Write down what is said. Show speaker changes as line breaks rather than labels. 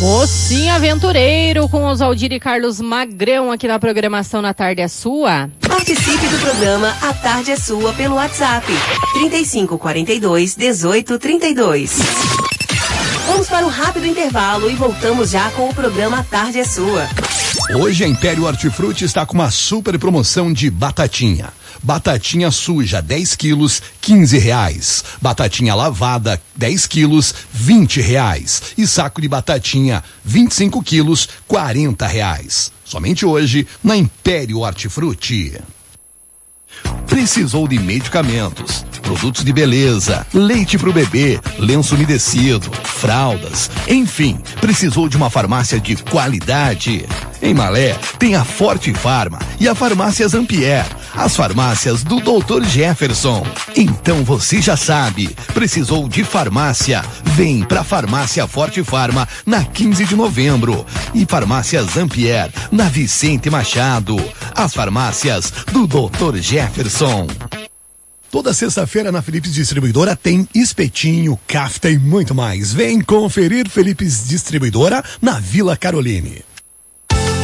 Mocinho Aventureiro com Oswaldir e Carlos Magrão aqui na programação Na Tarde é Sua.
Participe do programa A Tarde é Sua pelo WhatsApp 3542-1832. Vamos para um rápido intervalo e voltamos já com o programa A Tarde é Sua.
Hoje a Império Hortifruti está com uma super promoção de batatinha. Batatinha suja, 10 quilos, R$15. Batatinha lavada, 10 quilos, R$20. E saco de batatinha, 25 quilos, R$40. Somente hoje, na Império Hortifruti. Precisou de medicamentos, produtos de beleza, leite pro bebê, lenço umedecido, fraldas, enfim, precisou de uma farmácia de qualidade? Em Malé tem a Forte Farma e a Farmácia Zampier, as farmácias do Dr. Jefferson. Então você já sabe, precisou de farmácia? Vem pra Farmácia Forte Farma na 15 de novembro e Farmácia Zampier na Vicente Machado, as farmácias do Dr. Jefferson. Toda sexta-feira na Philips Distribuidora tem espetinho, kafta e muito mais. Vem conferir Philips Distribuidora na Vila Caroline.